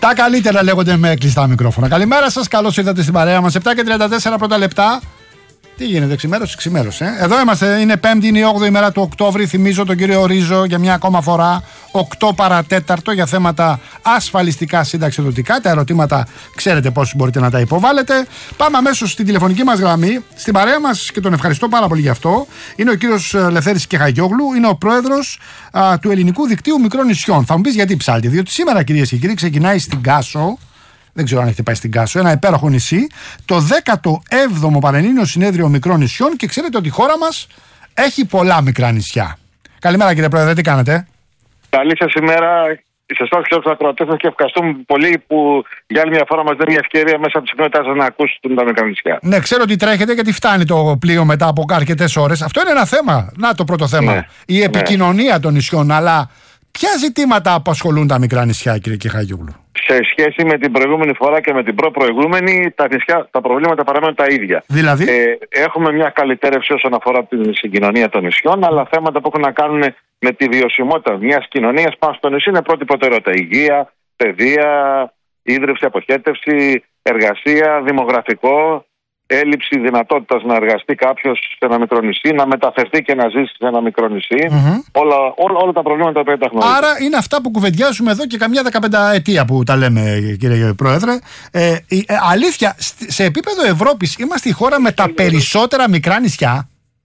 Τα καλύτερα λέγονται με κλειστά μικρόφωνα. Καλημέρα σας, καλώς ήρθατε στην παρέα μας. 7:34 πρώτα λεπτά. Τι γίνεται, ξημέρωσε. Εδώ είμαστε, είναι Πέμπτη, είναι η 8η μέρα του Οκτώβρη. Θυμίζω τον κύριο Ρίζο για μια ακόμα φορά, 8 παρατέταρτο, για θέματα ασφαλιστικά συνταξιδοτικά. Τα ερωτήματα ξέρετε πώς μπορείτε να τα υποβάλλετε. Πάμε αμέσως στην τηλεφωνική μας γραμμή. Στην παρέα μας, και τον ευχαριστώ πάρα πολύ γι' αυτό, είναι ο κύριος Λευθέρης Κεχαγιόγλου, είναι ο πρόεδρος του Ελληνικού Δικτύου Μικρών Νησιών. Θα μου πεις γιατί ψάλτη, διότι σήμερα, κυρίες και κύριοι, ξεκινάει στην Κάσο. Δεν ξέρω αν έχετε πάει στην Κάσο, ένα υπέροχο νησί, το 17ο Πανελλήνιο Συνέδριο Μικρών Νησιών, και ξέρετε ότι η χώρα μας έχει πολλά μικρά νησιά. Καλημέρα, κύριε Πρόεδρε, τι κάνετε? Καλή σας ημέρα. Σε εσάς και τους ακροατές σας, και ευχαριστούμε πολύ που για άλλη μια φορά μας δίνει μια ευκαιρία μέσα από τη συχνότητά σας να ακούσουν τα μικρά νησιά. Ναι, ξέρω ότι τρέχετε γιατί φτάνει το πλοίο μετά από αρκετές ώρες. Αυτό είναι ένα θέμα. Να, το πρώτο θέμα. Ναι. Η επικοινωνία των νησιών. Αλλά ποια ζητήματα απασχολούν τα μικρά νησιά, κύριε Κεχαγιόγλου? Σε σχέση με την προηγούμενη φορά και με την προπροηγούμενη, τα προβλήματα παραμένουν τα ίδια. Δηλαδή? Έχουμε μια καλυτέρευση όσον αφορά την συγκοινωνία των νησιών, αλλά θέματα που έχουν να κάνουν με τη βιωσιμότητα μιας κοινωνίας πάνω στο νησί είναι πρώτη προτεραιότητα. Υγεία, παιδεία, ίδρυυση, αποχέτευση, εργασία, δημογραφικό, έλλειψη δυνατότητας να εργαστεί κάποιος σε ένα μικρό νησί, να μεταφερθεί και να ζήσει σε ένα μικρό νησί. Όλα τα προβλήματα που τα γνωρίζουμε. Άρα είναι αυτά που κουβεντιάζουμε εδώ και καμιά 15 ετία που τα λέμε, κύριε Πρόεδρε. Αλήθεια, σε επίπεδο Ευρώπης είμαστε η χώρα με τα περισσότερα μικρά νησιά?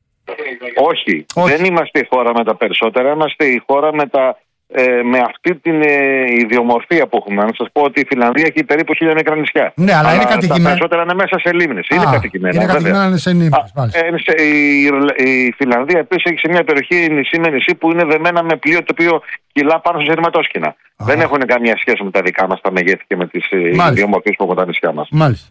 Όχι, δεν είμαστε η χώρα με τα περισσότερα. Είμαστε η χώρα με αυτή την ιδιομορφία που έχουμε. Να σας πω ότι η Φιλανδία έχει περίπου 1000 μικρά νησιά. Ναι, αλλά είναι κατοικημένα. Τα περισσότερα είναι μέσα σε λίμνες. Είναι κατοικημένα. Είναι κατοικημένα σε λίμνες. Η Φιλανδία επίσης έχει σε μια περιοχή νησί με νησί που είναι δεμένα με πλοίο το οποίο κυλά πάνω σε σειρματόσκηνα. Δεν έχουν καμία σχέση με τα δικά μας τα μεγέθη και με τις ιδιομορφίες που έχουν τα νησιά μας. Μάλιστα.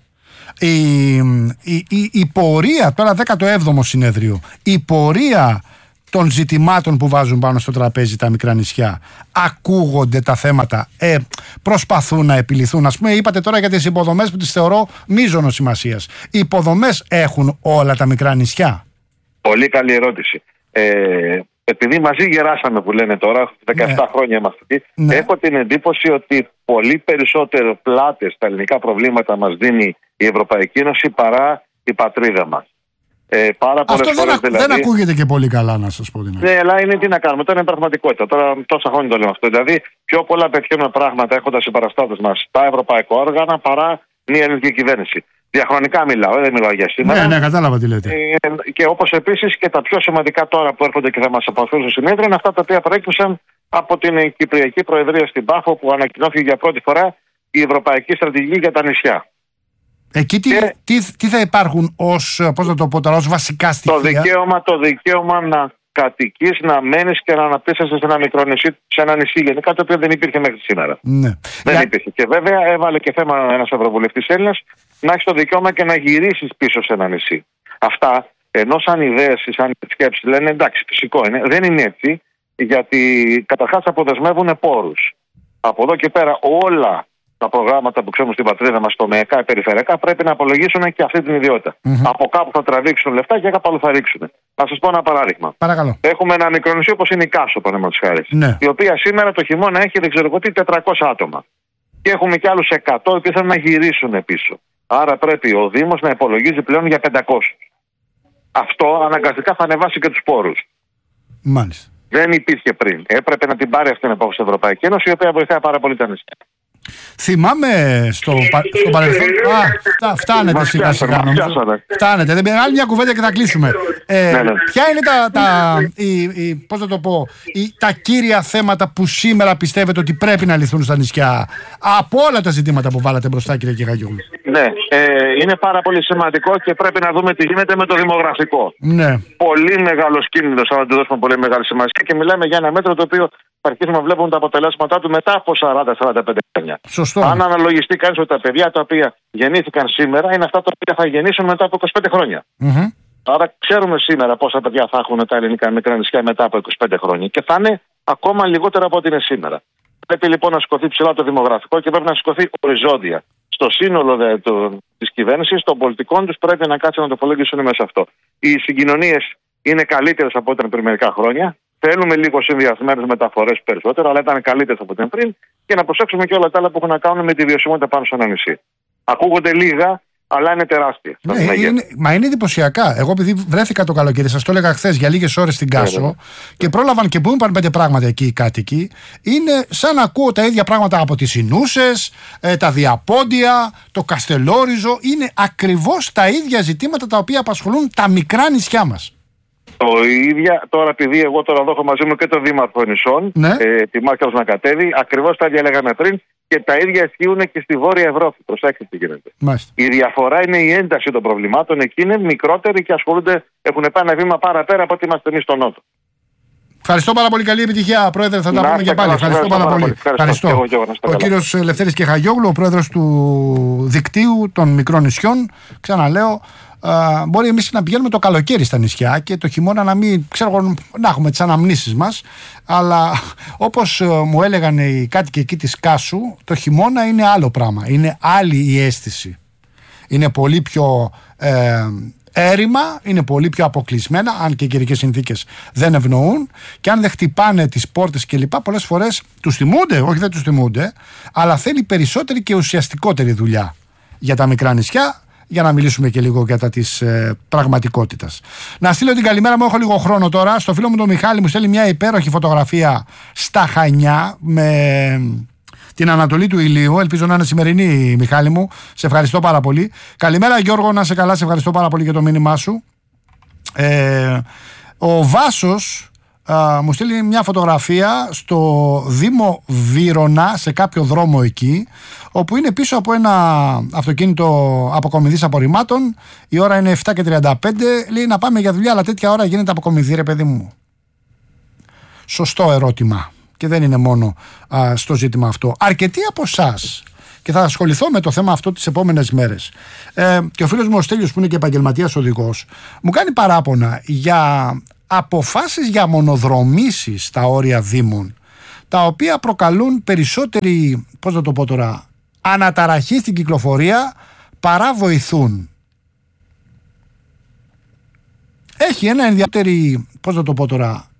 Η πορεία, τώρα 17ο συνέδριο, η πορεία των ζητημάτων που βάζουν πάνω στο τραπέζι τα μικρά νησιά, ακούγονται τα θέματα, προσπαθούν να επιληθούν? Ας πούμε, είπατε τώρα για τις υποδομές που τις θεωρώ μείζωνος σημασίας. Οι υποδομές έχουν όλα τα μικρά νησιά? Πολύ καλή ερώτηση. Επειδή μαζί γεράσαμε, που λένε τώρα, 17 χρόνια είμαστε εκεί, έχω την εντύπωση ότι πολύ περισσότερο πλάτες στα ελληνικά προβλήματα μας δίνει η Ευρωπαϊκή Ένωση παρά η πατρίδα μας. Αυτό δεν ακούγεται και πολύ καλά, να σας πω. Ναι, αλλά είναι τι να κάνουμε. Τώρα είναι πραγματικότητα. Τώρα τόσα χρόνια το λέμε αυτό. Δηλαδή, πιο πολλά πετυχαίνουμε πράγματα έχοντας συμπαραστάτες μας τα ευρωπαϊκά όργανα παρά μια ελληνική κυβέρνηση. Διαχρονικά μιλάω, δεν μιλάω για σήμερα. Ναι, κατάλαβα τι λέτε. Και όπως επίσης και τα πιο σημαντικά τώρα που έρχονται και θα μας απασχολούν στο συνέδριο είναι αυτά τα οποία προέκυψαν από την Κυπριακή Προεδρία στην Πάφο, που ανακοινώθηκε για πρώτη φορά η Ευρωπαϊκή Στρατηγική για τα νησιά. Εκεί τι θα υπάρχουν ως βασικά στοιχεία? Το δικαίωμα να κατοικείς, να μένεις και να αναπτύσσεσαι σε ένα μικρό νησί, σε ένα νησί γενικά, το οποίο δεν υπήρχε μέχρι σήμερα. Ναι. Δεν υπήρχε. Και βέβαια έβαλε και θέμα ένας ευρωβουλευτής Έλληνας να έχεις το δικαίωμα και να γυρίσεις πίσω σε ένα νησί. Αυτά, ενώ σαν ιδέες ή σαν σκέψεις λένε εντάξει, φυσικό είναι. Δεν είναι έτσι, γιατί καταρχάς αποδεσμεύουν πόρους. Από εδώ και πέρα όλα τα προγράμματα που ξέρουμε στην πατρίδα μας, τομεακά, περιφερειακά, πρέπει να απολογίσουν και αυτή την ιδιότητα. Από κάπου θα τραβήξουν λεφτά και κάπου αλλού θα ρίξουν. Να σας πω ένα παράδειγμα. Παρακαλώ. Έχουμε ένα μικρό νησί όπως είναι η Κάσο, παραδείγματος χάρη. Ναι. Η οποία σήμερα το χειμώνα έχει 400 άτομα. Και έχουμε κι άλλους 100 που θέλουν να γυρίσουν πίσω. Άρα πρέπει ο Δήμος να υπολογίζει πλέον για 500. Αυτό αναγκαστικά θα ανεβάσει και τους πόρους. Μάλιστα. Δεν υπήρχε πριν. Έπρεπε να την πάρει αυτή την απόφαση η Ευρωπαϊκή Ένωση, η οποία βοηθάει πάρα πολύ τα νησιά. Θυμάμαι στο παρελθόν. Φτάνετε σιγά σιγά. Φτάνετε. Άλλη μια κουβέντα και θα κλείσουμε. Ποια είναι τα κύρια θέματα που σήμερα πιστεύετε ότι πρέπει να λυθούν στα νησιά από όλα τα ζητήματα που βάλατε μπροστά, κύριε Κεχαγιόγλου? Ναι, είναι πάρα πολύ σημαντικό και πρέπει να δούμε τι γίνεται με το δημογραφικό. Ναι. Πολύ μεγάλος κίνδυνος, αλλά του δώσουμε πολύ μεγάλη σημασία, και μιλάμε για ένα μέτρο το οποίο θα αρχίσουμε να βλέπουμε τα αποτελέσματά του μετά από 40-45 χρόνια. Σωστό. Αν αναλογιστεί κανείς ότι τα παιδιά τα οποία γεννήθηκαν σήμερα είναι αυτά τα οποία θα γεννήσουν μετά από 25 χρόνια. Άρα ξέρουμε σήμερα πόσα παιδιά θα έχουν τα ελληνικά μικρά νησιά μετά από 25 χρόνια και θα είναι ακόμα λιγότερο από ό,τι είναι σήμερα. Πρέπει λοιπόν να σηκωθεί ψηλά το δημογραφικό και πρέπει να σηκωθεί οριζόντια. Στο σύνολο της κυβέρνησης, των πολιτικών τους, πρέπει να κάτσουν να το υπολογίσουν μέσα αυτό. Οι συγκοινωνίες είναι καλύτερες από ό,τι ήταν πριν μερικά χρόνια. Θέλουμε λίγο συνδυασμένες μεταφορές περισσότερο, αλλά ήταν καλύτερες από την πριν, και να προσέξουμε και όλα τα άλλα που έχουν να κάνουν με τη βιωσιμότητα πάνω σε ένα νησί. Ακούγονται λίγα, αλλά είναι τεράστια. Μα είναι εντυπωσιακά. Εγώ, επειδή βρέθηκα το καλοκαίρι, σας το έλεγα χθες για λίγες ώρες στην Κάσο, και πρόλαβαν και μου είπαν 5 πράγματα εκεί οι κάτοικοι, είναι σαν να ακούω τα ίδια πράγματα από τις Ινούσες, τα Διαπόντια, το Καστελόριζο. Είναι ακριβώς τα ίδια ζητήματα τα οποία απασχολούν τα μικρά νησιά μας. Το ίδια, τώρα επειδή εγώ τώρα εδώ έχω μαζί μου και το Δήμαρχο Νησών, τη Μάρκελος να κατέβει, ακριβώς τα ίδια λέγαμε πριν, και τα ίδια ισχύουν και στη Βόρεια Ευρώπη. Προσέξτε τι γίνεται. Μάλιστα. Η διαφορά είναι η ένταση των προβλημάτων. Εκεί είναι μικρότεροι και έχουν πάει ένα βήμα παραπέρα από ότι είμαστε εμείς στο Νότο. Ευχαριστώ πάρα πολύ. Καλή επιτυχία, Πρόεδρε. Θα τα πούμε και πάλι. Ευχαριστώ πάρα πολύ. Ευχαριστώ. Ο κύριος Λευτέρης Κεχαγιόγλου, ο πρόεδρος του δικτύου των μικρών νησιών. Ξαναλέω, μπορεί εμείς να πηγαίνουμε το καλοκαίρι στα νησιά και το χειμώνα να μην, να έχουμε τις αναμνήσεις μας, αλλά όπως μου έλεγαν οι κάτοικοι εκεί της Κάσου, το χειμώνα είναι άλλο πράγμα. Είναι άλλη η αίσθηση. Είναι πολύ πιο έρημα, είναι πολύ πιο αποκλεισμένα, αν και οι καιρικές συνθήκες δεν ευνοούν, και αν δεν χτυπάνε τις πόρτες κλπ. Πολλές φορές τους θυμούνται, όχι δεν τους θυμούνται, αλλά θέλει περισσότερη και ουσιαστικότερη δουλειά για τα μικρά νησιά, για να μιλήσουμε και λίγο για τα της πραγματικότητας. Να στείλω την καλημέρα μου, έχω λίγο χρόνο τώρα, στο φίλο μου τον Μιχάλη. Μου στέλνει μια υπέροχη φωτογραφία στα Χανιά με την Ανατολή του ηλίου. Ελπίζω να είναι σημερινή, Μιχάλη μου. Σε ευχαριστώ πάρα πολύ. Καλημέρα, Γιώργο, να είσαι καλά. Σε ευχαριστώ πάρα πολύ για το μήνυμά σου. Ο Βάσος μου στείλει μια φωτογραφία στο Δήμο Βύρωνα, σε κάποιο δρόμο εκεί, όπου είναι πίσω από ένα αυτοκίνητο αποκομιδής απορριμμάτων. Η ώρα είναι 7:35. Λέει να πάμε για δουλειά, αλλά τέτοια ώρα γίνεται αποκομιδή, ρε παιδί μου. Σωστό ερώτημα. Και δεν είναι μόνο στο ζήτημα αυτό. Αρκετοί από εσάς, και θα ασχοληθώ με το θέμα αυτό τις επόμενες μέρες, και ο φίλος μου ο Στέλιος, που είναι και επαγγελματίας οδηγός, μου κάνει παράπονα για αποφάσεις για μονοδρομήσεις στα όρια δήμων, τα οποία προκαλούν περισσότερη, πώς να το πω τώρα, αναταραχή στην κυκλοφορία παρά βοηθούν. Έχει ένα ενδιαφέρον, πώς να το πω τώρα,